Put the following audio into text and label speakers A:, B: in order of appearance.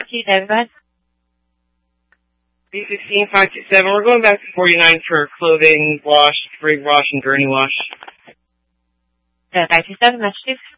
A: David, go ahead.
B: B16 527. We're going back to 49 for clothing wash, rig wash, and gurney wash.
A: 527, Massachusetts.